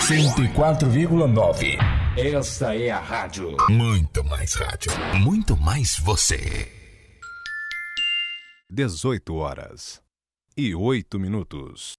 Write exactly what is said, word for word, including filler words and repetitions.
cento e quatro vírgula nove. Esta é a rádio. Muito mais rádio. Muito mais você. dezoito horas e oito minutos.